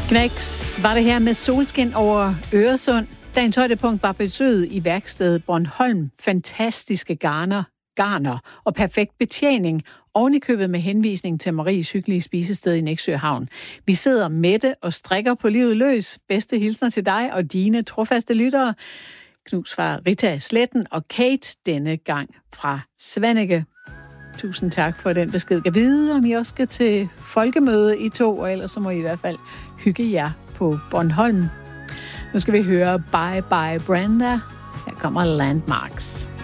Knæks var det her med solskin over Øresund. Dagens højdepunkt var besøget i værkstedet Bornholm. Fantastiske garner og perfekt betjening. Ovenikøbet med henvisning til Maries hyggelige spisested i Nexø Havn. Vi sidder mætte og strikker på livet løs. Bedste hilsner til dig og dine trofaste lyttere. Knus fra Rita Sletten og Kate, denne gang fra Svaneke. Tusind tak for den besked. Jeg ved, om I også skal til folkemøde i 2, og ellers så må I hvert fald hygge jer på Bornholm. Nu skal vi høre Bye Bye Brenda. Her kommer Landmarks.